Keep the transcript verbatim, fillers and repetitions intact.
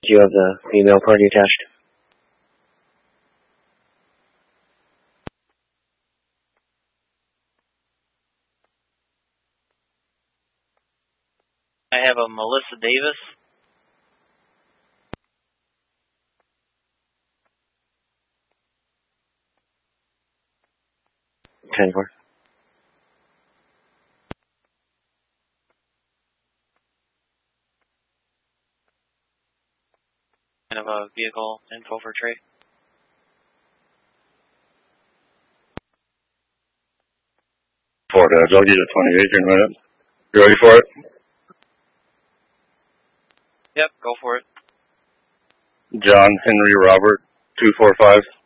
Do you have the female party attached? I have a Melissa Davis. ten four. I have a vehicle info for Trey. Four Dodge, I'll get you twenty-eight here in a minute. You ready for it? Yep, go for it. John Henry Robert, two four five.